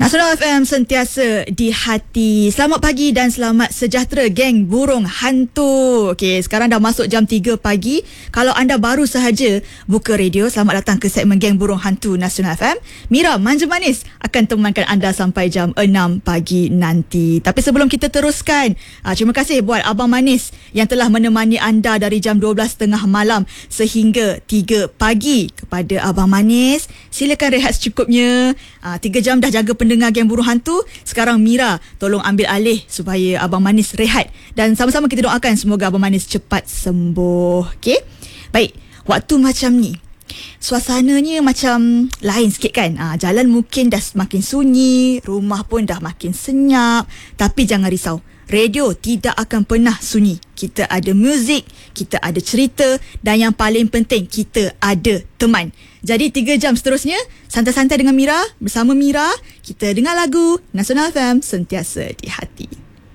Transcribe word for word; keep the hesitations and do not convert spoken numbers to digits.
Nasional F M sentiasa di hati. Selamat pagi dan selamat sejahtera geng burung hantu. Okey, sekarang dah masuk jam tiga pagi. Kalau anda baru sahaja buka radio, selamat datang ke segmen geng burung hantu Nasional F M. Mira Manja Manis akan temankan anda sampai jam enam pagi nanti. Tapi sebelum kita teruskan, aa, terima kasih buat Abang Manis yang telah menemani anda dari jam dua belas tiga puluh malam sehingga tiga pagi. Kepada Abang Manis, silakan rehat secukupnya. Aa, tiga jam dah jaga pendengar geng burung hantu. Sekarang Mira tolong ambil alih supaya Abang Manis rehat. Dan sama-sama kita doakan semoga Abang Manis cepat sembuh. Okey? Baik, waktu macam ni, suasananya macam lain sikit kan. ha, Jalan mungkin dah semakin sunyi, rumah pun dah makin senyap. Tapi jangan risau, radio tidak akan pernah sunyi. Kita ada muzik, kita ada cerita, dan yang paling penting, kita ada teman. Jadi tiga jam seterusnya santai-santai dengan Mira. Bersama Mira, kita dengar lagu. Nasional F M sentiasa di hati.